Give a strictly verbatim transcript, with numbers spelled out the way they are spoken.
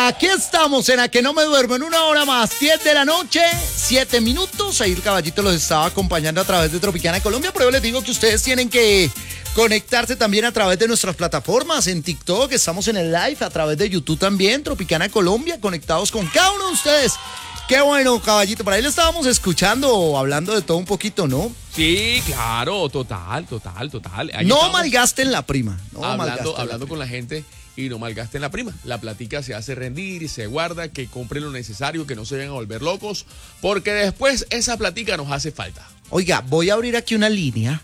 Aquí estamos en A Que No Me Duermo en una hora más, diez de la noche, siete minutos. Ahí el caballito los estaba acompañando a través de Tropicana Colombia, pero yo les digo que ustedes tienen que conectarse también a través de nuestras plataformas, en TikTok, estamos en el live, a través de YouTube también, Tropicana Colombia, conectados con cada uno de ustedes. Qué bueno, caballito, por ahí le estábamos escuchando, hablando de todo un poquito, ¿no? Sí, claro, total, total, total. Ahí no estamos malgasten la prima. No hablando malgasten la hablando prima. con la gente y no malgasten la prima. La platica se hace rendir y se guarda, que compren lo necesario, que no se vayan a volver locos, porque después esa platica nos hace falta. Oiga, voy a abrir aquí una línea